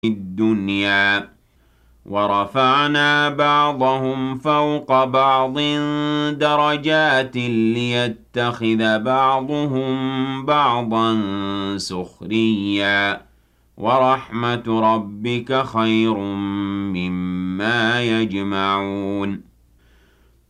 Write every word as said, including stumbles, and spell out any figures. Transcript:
الدنيا ورفعنا بعضهم فوق بعض درجات ليتخذ بعضهم بعضا سخريا ورحمة ربك خير مما يجمعون